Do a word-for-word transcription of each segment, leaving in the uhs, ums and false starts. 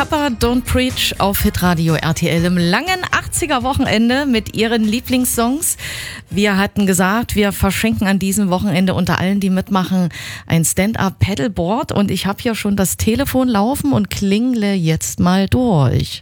Papa Don't Preach auf Hitradio R T L im langen achtziger-Wochenende mit ihren Lieblingssongs. Wir hatten gesagt, wir verschenken an diesem Wochenende unter allen, die mitmachen, ein Stand-Up-Paddleboard. Und ich habe hier schon das Telefon laufen und klingle jetzt mal durch.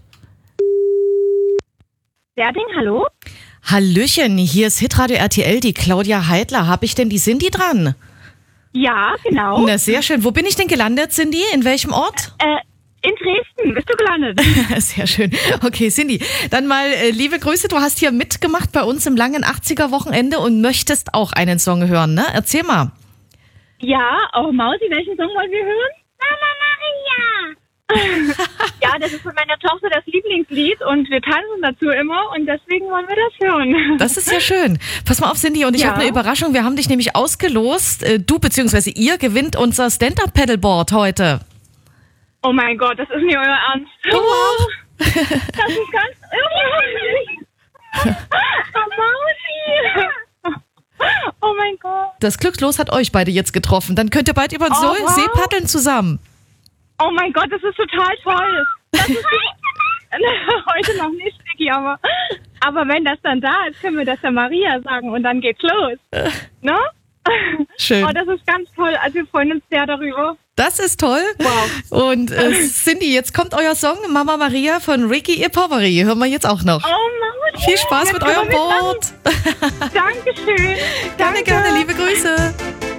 Derding, hallo? Hallöchen, hier ist Hitradio R T L, die Claudia Heidler. Habe ich denn die Cindy dran? Ja, genau. Na, sehr schön. Wo bin ich denn gelandet, Cindy? In welchem Ort? Äh, in Dresden bist du gelandet. Sehr schön. Okay, Cindy, dann mal äh, liebe Grüße. Du hast hier mitgemacht bei uns im langen achtziger-Wochenende und möchtest auch einen Song hören, ne? Erzähl mal. Ja, oh Mausi, welchen Song wollen wir hören? Mama Maria! Ja, das ist von meiner Tochter das Lieblingslied und wir tanzen dazu immer und deswegen wollen wir das hören. Das ist ja schön. Pass mal auf, Cindy, und ich Ja. habe eine Überraschung. Wir haben dich nämlich ausgelost. Äh, Du bzw. ihr gewinnt unser Stand-Up-Paddleboard heute. Oh mein Gott, das ist nicht euer Ernst. Doch. Das ist ganz... Oh Mausi! Oh mein Gott. Das Glückslos hat euch beide jetzt getroffen. Dann könnt ihr bald über den Oh, See wow. See paddeln zusammen. Oh mein Gott, das ist total toll. Das ist heute noch nicht, Vicky, aber, aber wenn das dann da ist, können wir das der Maria sagen und dann geht's los. Ne? Schön. Oh, das ist ganz toll. Also wir freuen uns sehr darüber. Das ist toll. Wow. Und äh, Cindy, jetzt kommt euer Song Mama Maria von Ricky E. Poveri. Hören wir jetzt auch noch. Oh Mann. Viel Spaß mit eurem Board. Dankeschön. Gerne, Danke. gerne. Liebe Grüße.